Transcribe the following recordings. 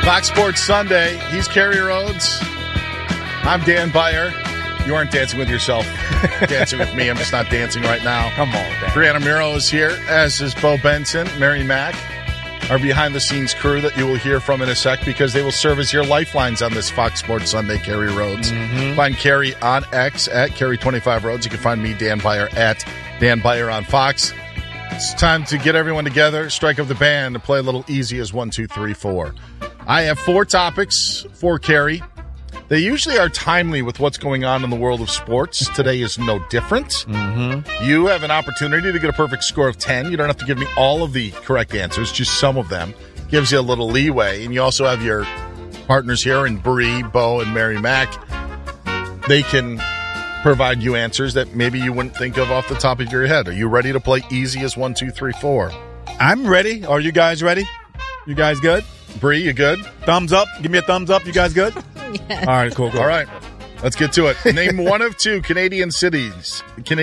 Fox Sports Sunday. He's Kerry Rhodes. I'm Dan Beyer. You aren't dancing with yourself. Dancing with me. I'm just not dancing right now. Come on, Dan. Brianna Miro is here, as is Bo Benson. Mary Mack, our behind-the-scenes crew that you will hear from in a sec because they will serve as your lifelines on this Fox Sports Sunday, Kerry Rhodes. Find Kerry on X at Kerry25Rhodes. You can find me, Dan Beyer, at Dan Beyer on Fox. It's time to get everyone together, strike up the band, and play a little easy as 1, 2, 3, 4. I have 4 topics for Kerry. They usually are timely with what's going on in the world of sports. Today is no different. You have an opportunity to get a perfect score of 10. You don't have to give me all of the correct answers, just some of them. Gives you a little leeway. And you also have your partners here in Bree, Bo, and Mary Mack. They can provide you answers that maybe you wouldn't think of off the top of your head. Are you ready to play easy as 1, 2, 3, 4? I'm ready. Are you guys ready? You guys good? Bree, you good? Thumbs up. Give me a thumbs up. You guys good? Yes. All right, cool. All right, let's get to it. Name one of 2 Canadian cities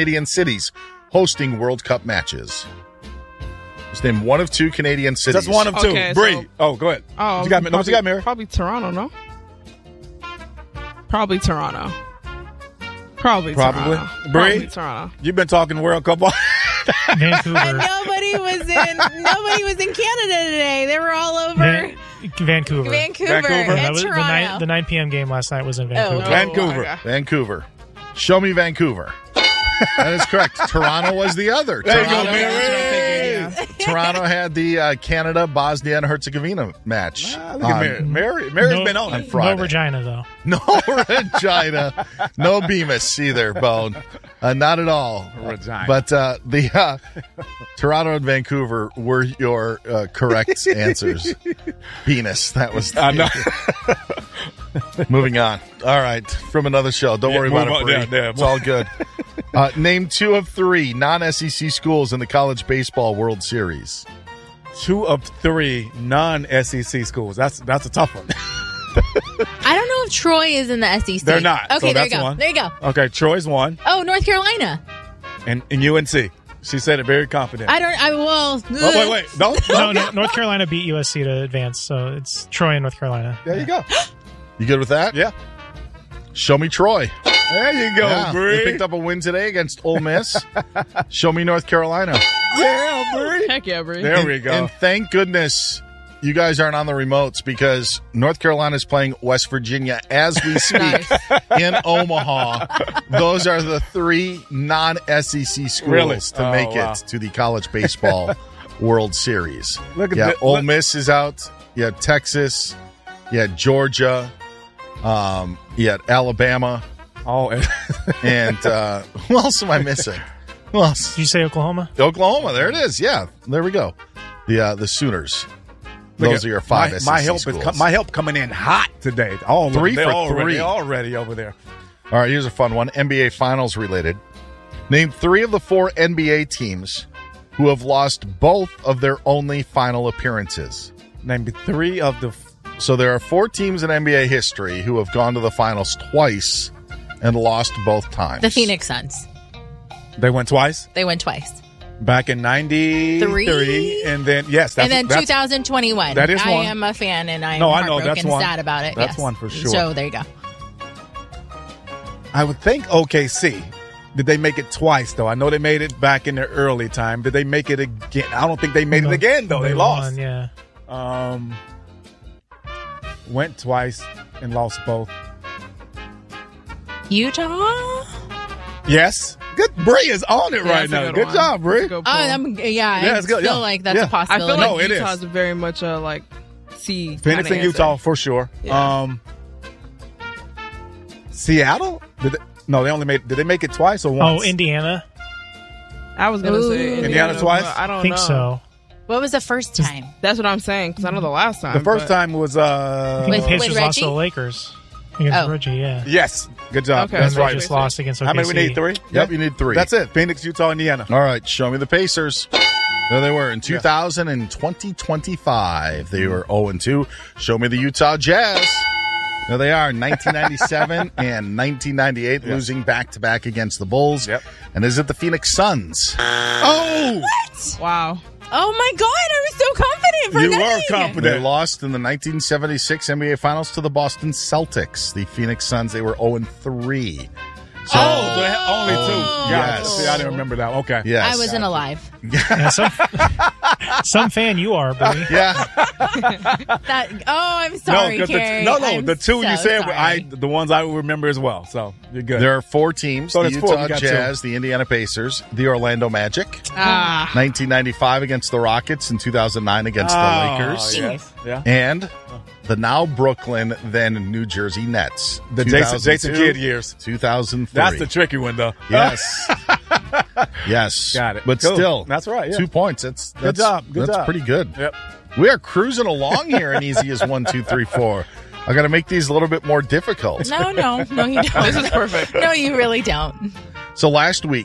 hosting World Cup matches. Just name one of 2 Canadian cities. That's one of 2. Okay, Bree. Go ahead. What you got, what you got, Mary? Probably Toronto, no? Probably Toronto. Probably Toronto. Bree? Probably Toronto. You've been talking World Cup. Vancouver. And nobody was in Canada today. They were all over Vancouver. Vancouver and That was Toronto. the 9 p.m. game last night was in Vancouver. Vancouver. okay. Vancouver. Show me Vancouver. That is correct. Toronto was the other. There you go, Toronto, Mary. Toronto had the Canada, Bosnia, and Herzegovina match. Look at Mary. Mary's been on on it. Friday. No Regina, though. No Regina. No Bemis either, Bone. Not at all. Regina. But the Toronto and Vancouver were your correct answers. Penis. That was. I know. Moving on. All right. From another show. Don't worry about move it, on. Bree. Yeah. It's all good. Name 2 of 3 non-SEC schools in the College Baseball World Series. 2 of 3 non-SEC schools. That's a tough one. I don't know if Troy is in the SEC. They're not. Okay, So there that's you go. one. There you go. Okay, Troy's 1. Oh, North Carolina. And UNC. She said it very confident. Oh, wait. No. No, North Carolina beat USC to advance, so it's Troy and North Carolina. There you go. You good with that? Yeah. Show me Troy. There you go, Yeah, Bree. they picked up a win today against Ole Miss. Show me North Carolina. Yeah, Bree. Heck yeah, Bree. There we go. And thank goodness you guys aren't on the remotes because North Carolina is playing West Virginia as we speak in Omaha. Those are the 3 non-SEC schools Really? to make wow. it to the College Baseball World Series. Look at Ole Miss is out. You had Texas. You had Georgia. You had Alabama. Oh, And who else am I missing? Who else? Did you say Oklahoma? Oklahoma. There it is. Yeah, there we go. The Sooners. Those are your 5 SEC my help schools. my help coming in hot today. All 3 they're for already, 3. already over there. All right, here's a fun one. NBA Finals related. Name 3 of the 4 NBA teams who have lost both of their only final appearances. Name 3 of the. So there are 4 teams in NBA history who have gone to the finals twice and lost both times. The Phoenix Suns. They went twice. They went twice. Back in 93, and then yes, that's, And then that's 2021. that is I one. am a fan, and I'm No, I know, heartbroken that's one. sad about it. That's yes. one for sure. So there you go. I would think OKC. Did they make it twice though? I know they made it back in their early time. Did they make it again? I don't think they made it again though. They lost. Won, yeah. Went twice and lost both. Utah? Yes. Good. Bree is on it right that's a now. good Good one. job, Bree. Good Oh, pull. I it's good, feel yeah. like that's Yeah. a I feel possibility. like No, it is. Utah's very much a like C. Phoenix kinda and Utah for sure. Yeah. Seattle? No, they only made. Did they make it twice or once? Oh, Indiana? I was gonna say Ooh. Indiana twice? but I don't I think know. so. What was the first time? That's what I'm saying because I know the last time. The first but- time was I think With- the Pacers with lost to the Reggie? Lakers against Oh. Reggie, yeah. yes. Good job. Okay. That's And they right. just lost against OKC. How many we need? 3? Yep, you need 3. That's it. Phoenix, Utah, Indiana. All right, show me the Pacers. There they were in 2000 and 2025. They were 0-2. Show me the Utah Jazz. There they are, 1997 and 1998, losing back-to-back against the Bulls. Yep. And is it the Phoenix Suns? Oh! Wow. Oh my God, I was so confident confident for You nothing. were confident. They lost in the 1976 NBA Finals to the Boston Celtics. The Phoenix Suns, they were 0-3. So, Oh, so they had only two. Yes. See, I didn't remember that. Okay. yes. I wasn't alive. Yeah, some fan you are, Bree. Yeah. I'm sorry, 'cause Carrie. the two so you said, sorry. the ones I will remember as well. So you're good. There are 4 teams: So the there's 4. Utah We got Jazz, the Indiana Pacers, the Orlando Magic, 1995 against the Rockets, and 2009 against the Lakers, Yes. Yeah. and the now Brooklyn, then New Jersey Nets. The 2002, Jason Kidd years. 2003. That's the tricky one, though. Yes. Yes. Got it. But Cool. still, That's right, yeah. 2 points. That's Good job. Good that's job. pretty good. Yep. We are cruising along here in easy as 1, 2, 3, 4. I got to make these a little bit more difficult. No, you don't. This is perfect. No, you really don't. So last week,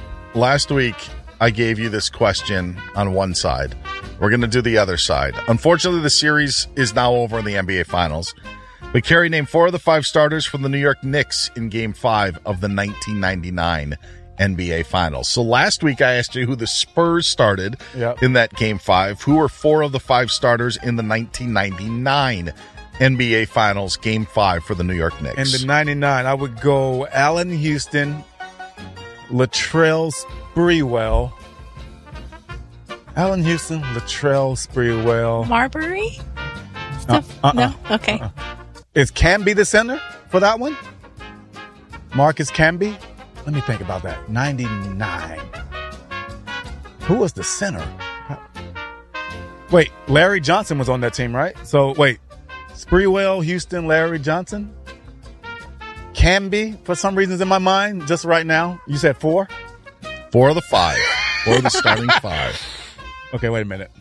I gave you this question on one side. We're going to do the other side. Unfortunately, the series is now over in the NBA Finals. But Carrie named 4 of the 5 starters from the New York Knicks in Game 5 of the 1999 NBA Finals. So last week, I asked you who the Spurs started in that Game 5. Who were 4 of the 5 starters in the 1999 NBA Finals Game 5 for the New York Knicks? In the 99, I would go Allen Houston, Latrell Sprewell. Allen Houston, Latrell Sprewell. Marbury? No? Okay. Is Camby the center for that one? Marcus Camby? Let me think about that. 99. Who was the center? Wait, Larry Johnson was on that team, right? So, wait. Sprewell, Houston, Larry Johnson? Camby, for some reasons in my mind, just right now. You said 4? 4 of the 5. 4 of the starting 5. Okay, wait a minute.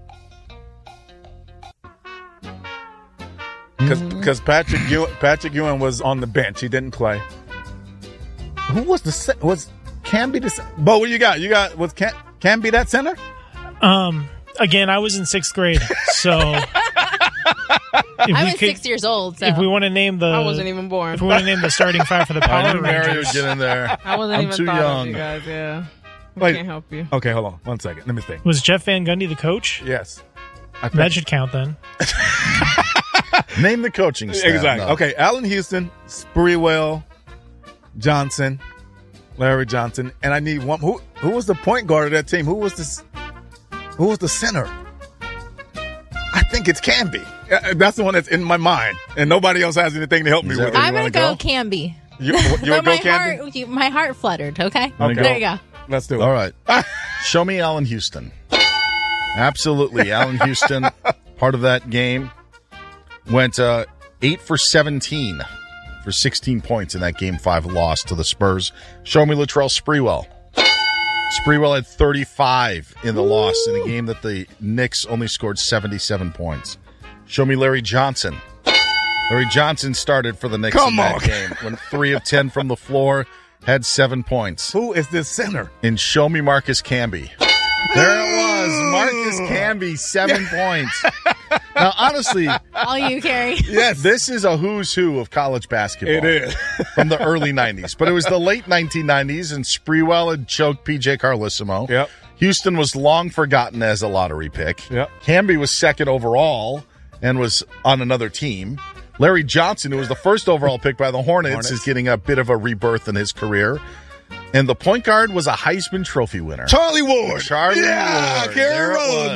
Because Patrick Ewing was on the bench. He didn't play. Who was was Camby the Bo, what you got? Was Camby that center? Again, I was in 6th grade, so I was 6 years old, so. If we want to name the, I wasn't even born. If we want to name the starting 5 for the I Power knew Mary would Rangers, get in there. I wasn't I'm even too thought young. of you guys, yeah. I Wait. can't help you. Okay, hold on. 1 second. Let me think. was Jeff Van Gundy the coach? Yes. That should count then. Name the coaching staff. Exactly. No. Okay, Allen Houston, Sprewell, Johnson, Larry Johnson, and I need one. Who was the point guard of that team? Who was the center? I think it's Camby. That's the one that's in my mind, and nobody else has anything to help me Is that with. where it. I'm you going wanna to go Camby. You But would go Camby? my heart fluttered, okay? Wanna There go? you go. Let's do it. All right. Show me Allen Houston. Absolutely. Allen Houston, part of that game, went 8 for 17 for 16 points in that Game 5 loss to the Spurs. Show me Latrell Sprewell. Sprewell had 35 in the loss in a game that the Knicks only scored 77 points. Show me Larry Johnson. Larry Johnson started for the Knicks in that game. Went 3 of 10 from the floor, had 7 points. Who is this center? And show me Marcus Camby. There it was. Marcus Camby, 7 points. Now, honestly, All you, Carrie. Yes, this is a who's who of college basketball. it is. From the early 90s. But it was the late 1990s, and Sprewell had choked P.J. Carlissimo. Yep. Houston was long forgotten as a lottery pick. Yep. Camby was second overall and was on another team. Larry Johnson, who was the first overall pick by the Hornets, is getting a bit of a rebirth in his career. And the point guard was a Heisman Trophy winner. Charlie Ward. Charlie Yeah, Ward. Gary There it Rose.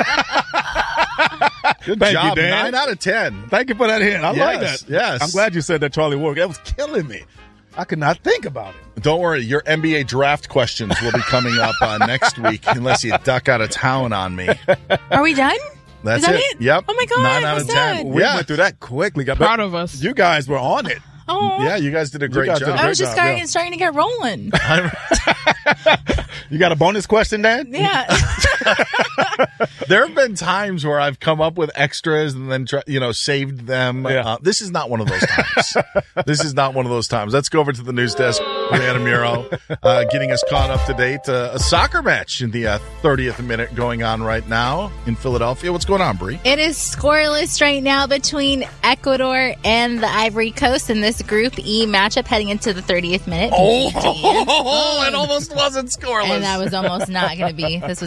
was. Good Thank you, job. Dan. 9 out of 10. Thank you for that hint. I like Yes, that. yes. I'm glad you said that Charlie Ward. That was killing me. I could not think about it. Don't worry, your NBA draft questions will be coming up next week unless you duck out of town on me. Are we done? That's Is that it. it? Yep. Oh, my God, 9 out I'm of sad. 10. We Yeah. went through that quickly. Proud of us. You guys were on it. Oh, Yeah, you guys did a great guys did a job. I was great just job, starting to get rolling. You got a bonus question, Dan? Yeah. There have been times where I've come up with extras and then saved them. Yeah. This is not one of those times. This is not one of those times. Let's go over to the news desk. Brianna Muro getting us caught up to date. A soccer match in the 30th minute going on right now in Philadelphia. What's going on, Bree? It is scoreless right now between Ecuador and the Ivory Coast in this Group E matchup heading into the 30th minute. Oh, it almost wasn't scoreless. And that was almost not going to be. This was going to be so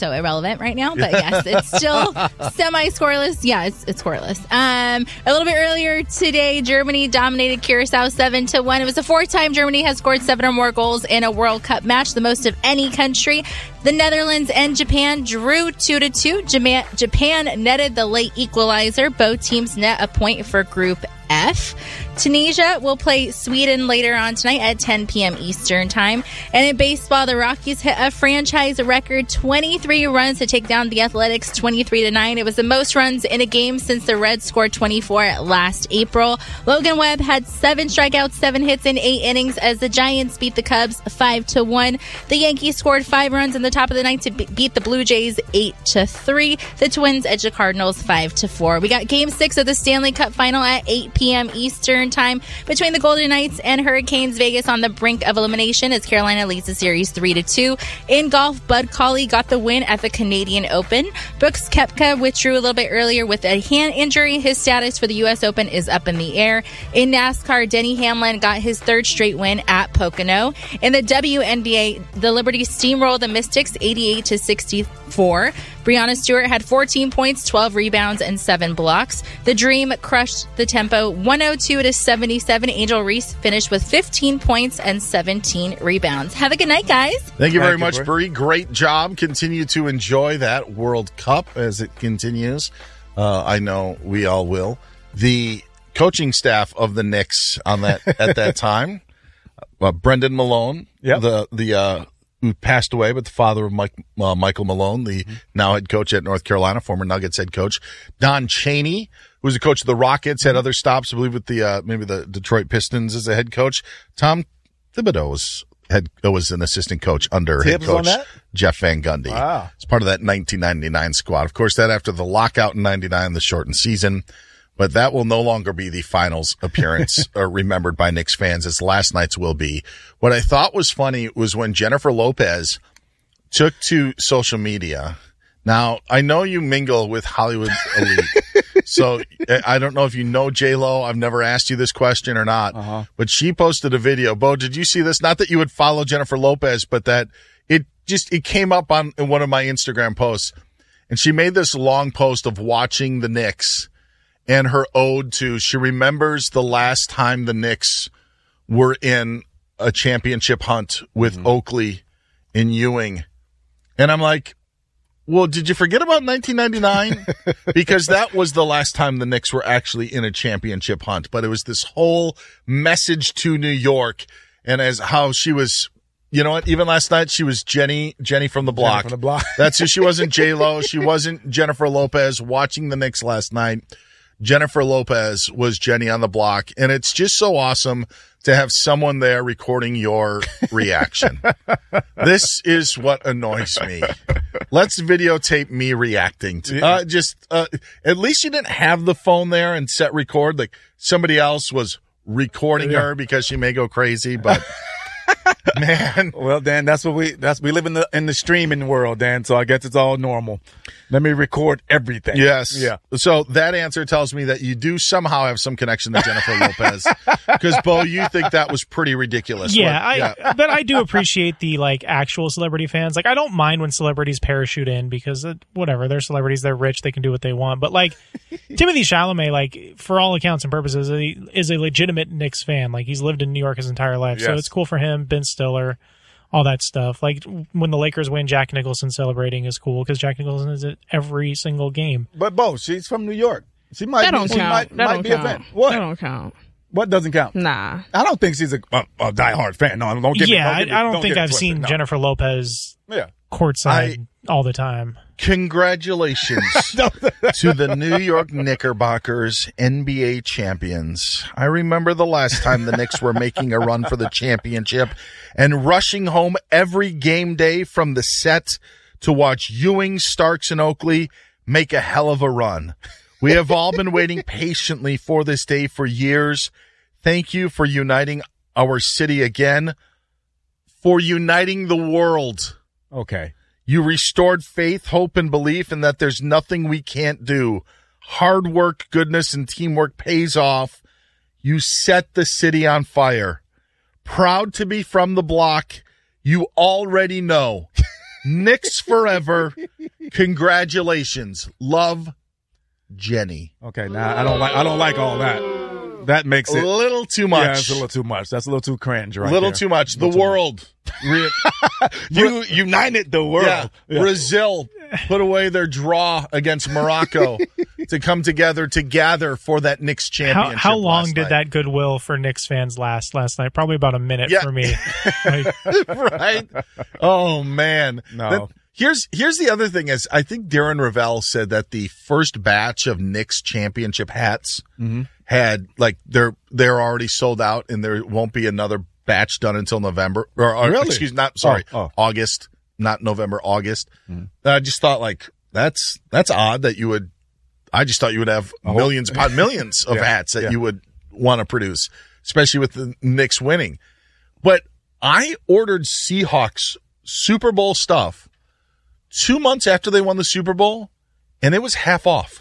so irrelevant right now, but yes, it's still semi-scoreless. Yeah, it's scoreless. A little bit earlier today, Germany dominated Curacao 7-1. It was the fourth time Germany has scored 7 or more goals in a World Cup match, the most of any country. The Netherlands and Japan drew 2-2. Japan netted the late equalizer. Both teams net a point for Group F. Tunisia will play Sweden later on tonight at 10 p.m. Eastern Time. And in baseball, the Rockies hit a franchise record 23 runs to take down the Athletics 23-9. It was the most runs in a game since the Reds scored 24 last April. Logan Webb had 7 strikeouts, 7 hits in 8 innings as the Giants beat the Cubs 5-1. The Yankees scored 5 runs in the top of the ninth to beat the Blue Jays 8-3. The Twins edged the Cardinals 5-4. We got Game 6 of the Stanley Cup Final at 8 p.m. Eastern Time between the Golden Knights and Hurricanes. Vegas on the brink of elimination as Carolina leads the series 3-2. In golf, Bud Cauley got the win at the Canadian Open. Brooks Koepka withdrew a little bit earlier with a hand injury. His status for the U.S. Open is up in the air. In NASCAR, Denny Hamlin got his 3rd straight win at Pocono. In the WNBA, the Liberty steamrolled the Mystics 88-64. Breanna Stewart had 14 points, 12 rebounds, and 7 blocks. The Dream crushed the Tempo 102-77. Angel Reese finished with 15 points and 17 rebounds. Have a good night, guys. Thank you very much, Bree. Great job. Continue to enjoy that World Cup as it continues. I know we all will. The coaching staff of the Knicks on that at that time, Brendan Malone, who passed away, but the father of Michael Malone, the now head coach at North Carolina, former Nuggets head coach. Don Chaney, who was the coach of the Rockets, had other stops, I believe, with the maybe the Detroit Pistons as a head coach. Tom Thibodeau was an assistant coach under head coach Jeff Van Gundy. Wow. It's part of that 1999 squad. Of course, that after the lockout in 99, the shortened season. But that will no longer be the finals appearance remembered by Knicks fans, as last night's will be. What I thought was funny was when Jennifer Lopez took to social media. Now, I know you mingle with Hollywood elite, so I don't know if you know J-Lo. I've never asked you this question or not, but she posted a video. Bo, did you see this? Not that you would follow Jennifer Lopez, but that it came up in one of my Instagram posts, and she made this long post of watching the Knicks. And her ode to, she remembers the last time the Knicks were in a championship hunt with Oakley and Ewing. And I'm like, well, did you forget about 1999? Because that was the last time the Knicks were actually in a championship hunt. But it was this whole message to New York, and as how she was, you know what, even last night she was Jenny from the block. Jenny from the block. That's who she wasn't. J-Lo. She wasn't Jennifer Lopez. Watching the Knicks last night, Jennifer Lopez was Jenny on the block, and it's just so awesome to have someone there recording your reaction. This is what annoys me. Let's videotape me reacting to at least you didn't have the phone there and set record. Like somebody else was recording her because she may go crazy, but man. Well, Dan, we live in the streaming world, Dan, so I guess it's all normal. Let me record everything. Yes. Yeah. So that answer tells me that you do somehow have some connection to Jennifer Lopez. Because, Bo, you think that was pretty ridiculous. Yeah, but I do appreciate the actual celebrity fans. I don't mind when celebrities parachute in because whatever, they're celebrities, they're rich, they can do what they want. But Timothée Chalamet, for all accounts and purposes, is a legitimate Knicks fan. He's lived in New York his entire life, so it's cool for him. Ben Stiller, all that stuff. When the Lakers win, Jack Nicholson celebrating is cool because Jack Nicholson is at every single game. But Bo, she's from New York. She might that don't count. That don't be a fan. What? That don't count. What doesn't count? Nah. I don't think she's a diehard fan. No, don't get me. I don't think I've seen Jennifer Lopez courtside all the time. Congratulations to the New York Knickerbockers, NBA champions. I remember the last time the Knicks were making a run for the championship and rushing home every game day from the set to watch Ewing, Starks, and Oakley make a hell of a run. We have all been waiting patiently for this day for years. Thank you for uniting our city again, for uniting the world. Okay. You restored faith, hope, and belief in that there's nothing we can't do. Hard work, goodness, and teamwork pays off. You set the city on fire. Proud to be from the block. You already know. Knicks forever. Congratulations. Love, Jenny. Okay, now I don't like all that. That makes it A little too much. Yeah, it's a little too much. That's a little too cringe, right? A little there. too much. The Little too world. You united the world. Yeah. Yeah. Brazil put away their draw against Morocco to come together to gather for that Knicks championship. How long last did night. that goodwill for Knicks fans last night? Probably about a minute Yeah. for me. Like, Right? Oh man. No. Here's the other thing is I think Darren Ravel said that the first batch of Knicks championship hats had like they're already sold out and there won't be another batch done until November or Really? excuse not sorry Oh. August, not November, August. I just thought like that's odd that you would. I just thought you would have millions upon millions of Yeah. hats that Yeah. you would want to produce, especially with the Knicks winning. But I ordered Seahawks Super Bowl stuff 2 months after they won the Super Bowl, and it was half off.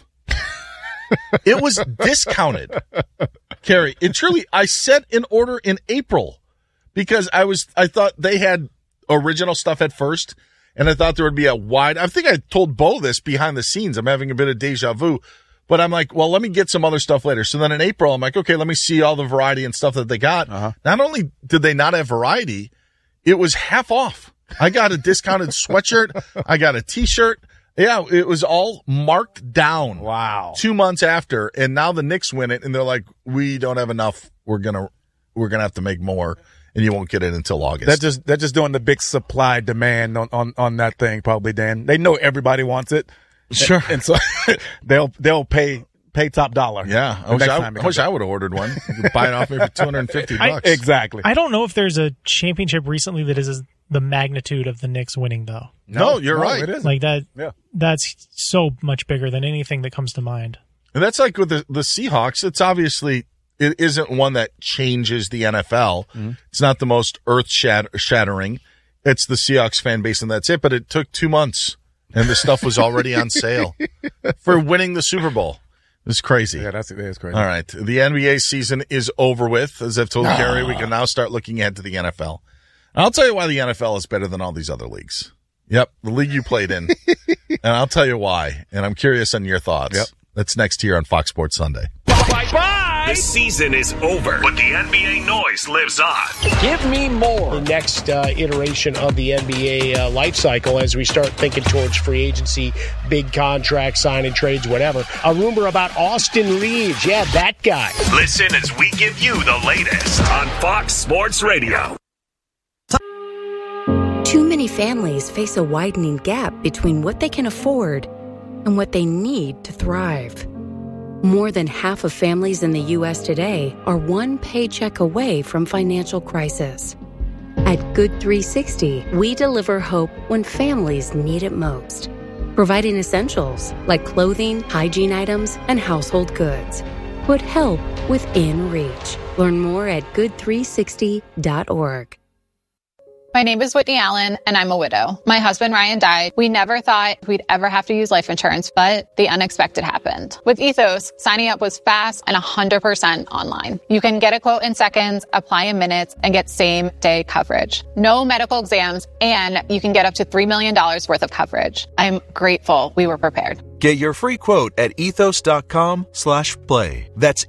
It was discounted. Carrie, it truly, I set an order in April because I thought they had original stuff at first, and I thought there would be a wide, I think I told Bo this behind the scenes. I'm having a bit of deja vu, but I'm like, well, let me get some other stuff later. So then in April, I'm like, okay, let me see all the variety and stuff that they got. Not only did they not have variety, it was half off. I got a discounted sweatshirt. I got a t-shirt. Yeah, it was all marked down. Wow. 2 months after, and now the Knicks win it, and they're like, we don't have enough. We're gonna have to make more, and you won't get it until August. They're just doing the big supply demand on that thing, probably, Dan. They know everybody wants it. Sure. And so they'll pay top dollar. Yeah, I the wish next time it comes I would have ordered one. You could buy it off me for $250. Exactly. I don't know if there's a championship recently that is the magnitude of the Knicks winning, though. No, you're right. It isn't. Like that. Yeah. That's so much bigger than anything that comes to mind. And that's like with the Seahawks. It's obviously, it isn't one that changes the NFL. It's not the most earth-shattering. It's the Seahawks fan base, and that's it. But it took 2 months, and the stuff was already on sale for winning the Super Bowl. It's crazy. Yeah, that is crazy. All right. The NBA season is over with. As I've told Gary, we can now start looking ahead to the NFL. I'll tell you why the NFL is better than all these other leagues. Yep, the league you played in. And I'll tell you why. And I'm curious on your thoughts. Yep. That's next here on Fox Sports Sunday. The season is over, but the NBA noise lives on. Give me more. The next iteration of the NBA life cycle as we start thinking towards free agency, big contract signing, trades, whatever. A rumor about Austin Reeves. Yeah, that guy. Listen as we give you the latest on Fox Sports Radio. Too many families face a widening gap between what they can afford and what they need to thrive. More than half of families in the U.S. today are one paycheck away from financial crisis. At Good 360, we deliver hope when families need it most, providing essentials like clothing, hygiene items, and household goods. Put help within reach. Learn more at good360.org. My name is Whitney Allen, and I'm a widow. My husband, Ryan, died. We never thought we'd ever have to use life insurance, but the unexpected happened. With Ethos, signing up was fast and 100% online. You can get a quote in seconds, apply in minutes, and get same-day coverage. No medical exams, and you can get up to $3 million worth of coverage. I'm grateful we were prepared. Get your free quote at ethos.com/play. That's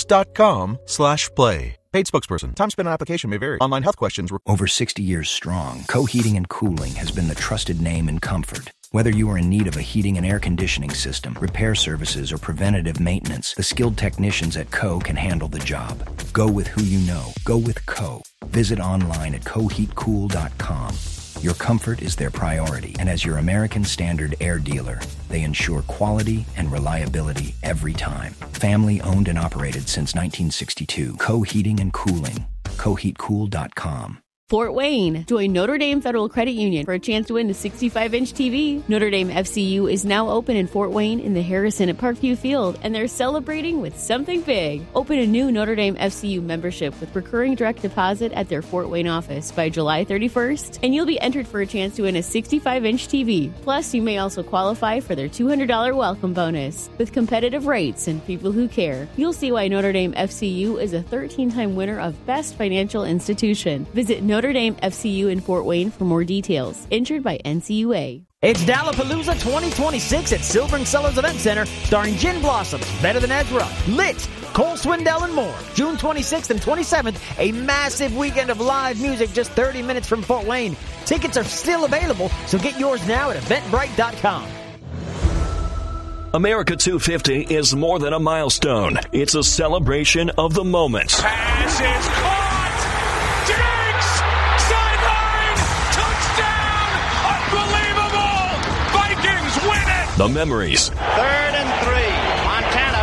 ethos.com/play. Paid spokesperson. Time spent on application may vary. Online health questions. Over 60 years strong, Co-Heating and Cooling has been the trusted name in comfort. Whether you are in need of a heating and air conditioning system, repair services, or preventative maintenance, the skilled technicians at Co can handle the job. Go with who you know. Go with Co. Visit online at coheatcool.com. Your comfort is their priority, and as your American Standard Air dealer, they ensure quality and reliability every time. Family owned and operated since 1962. Co-Heating and Cooling. coheatcool.com. Fort Wayne. Join Notre Dame Federal Credit Union for a chance to win a 65-inch TV. Notre Dame FCU is now open in Fort Wayne in the Harrison at Parkview Field, and they're celebrating with something big. Open a new Notre Dame FCU membership with recurring direct deposit at their Fort Wayne office by July 31st, and you'll be entered for a chance to win a 65-inch TV. Plus, you may also qualify for their $200 welcome bonus. With competitive rates and people who care, you'll see why Notre Dame FCU is a 13-time winner of Best Financial Institution. Visit Notre Dame FCU in Fort Wayne for more details. Insured by NCUA. It's Dallapalooza 2026 at Silver and Sellers Event Center, starring Gin Blossoms, Better Than Ezra, Lit, Cole Swindell, and more. June 26th and 27th, a massive weekend of live music just 30 minutes from Fort Wayne. Tickets are still available, so get yours now at eventbrite.com. America 250 is more than a milestone. It's a celebration of the moment. Pass is caught! Diggs! Sideline! Touchdown! Unbelievable! Vikings win it! The memories. 3rd and 3. Montana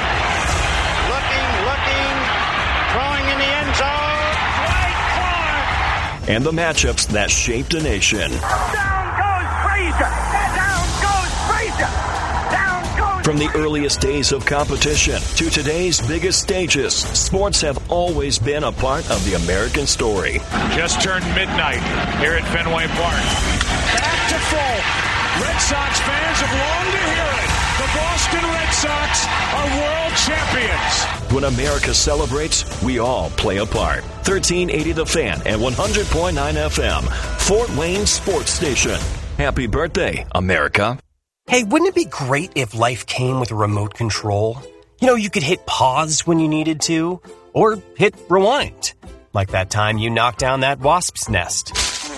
looking, throwing in the end zone. Dwight Clark! And the matchups that shaped a nation. Down goes Frazier! Down goes Frazier! From the earliest days of competition to today's biggest stages, sports have always been a part of the American story. Just turned midnight here at Fenway Park. Back to full. Red Sox fans have longed to hear it. The Boston Red Sox are world champions. When America celebrates, we all play a part. 1380 The Fan and 100.9 FM, Fort Wayne Sports Station. Happy birthday, America. Hey, wouldn't it be great if life came with a remote control? You know, you could hit pause when you needed to, or hit rewind. Like that time you knocked down that wasp's nest.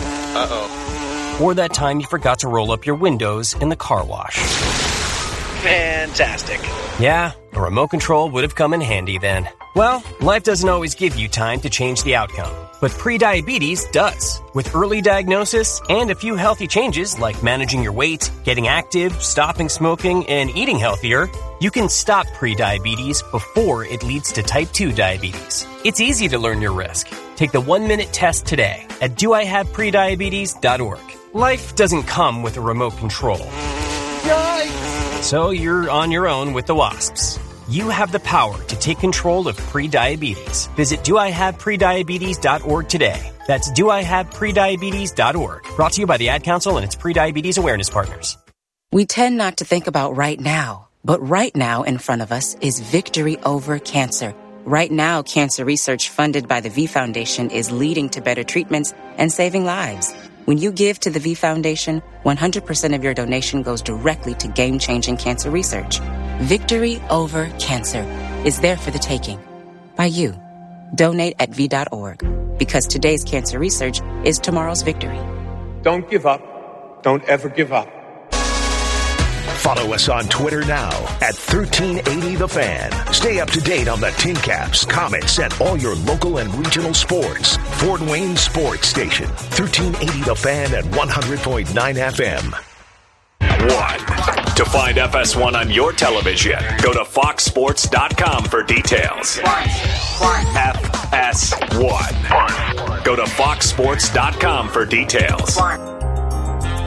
Uh-oh. Or that time you forgot to roll up your windows in the car wash. Fantastic. Yeah, a remote control would have come in handy then. Well, life doesn't always give you time to change the outcome, but prediabetes does. With early diagnosis and a few healthy changes like managing your weight, getting active, stopping smoking, and eating healthier, you can stop prediabetes before it leads to type 2 diabetes. It's easy to learn your risk. Take the 1-minute test today at doihaveprediabetes.org. Life doesn't come with a remote control. Yikes! So you're on your own with the wasps. You have the power to take control of prediabetes. Visit doihaveprediabetes.org today. That's doihaveprediabetes.org. Brought to you by the Ad Council and its prediabetes awareness partners. We tend not to think about right now, but right now in front of us is victory over cancer. Right now, cancer research funded by the V Foundation is leading to better treatments and saving lives. When you give to the V Foundation, 100% of your donation goes directly to game-changing cancer research. Victory over cancer is there for the taking. By you. Donate at V.org. Because today's cancer research is tomorrow's victory. Don't give up. Don't ever give up. Follow us on Twitter now at 1380 The Fan. Stay up to date on the Tin Caps, Comets, and all your local and regional sports. Fort Wayne Sports Station. 1380 The Fan at 100.9 FM. 1. To find FS1 on your television, go to foxsports.com for details. FS1. Go to foxsports.com for details.